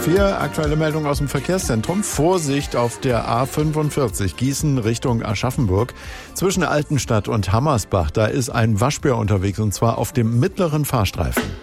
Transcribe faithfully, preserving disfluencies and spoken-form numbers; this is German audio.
vier, aktuelle Meldung aus dem Verkehrszentrum. Vorsicht auf der A fünfundvierzig, Gießen Richtung Aschaffenburg. Zwischen Altenstadt und Hammersbach, da ist ein Waschbär unterwegs und zwar auf dem mittleren Fahrstreifen.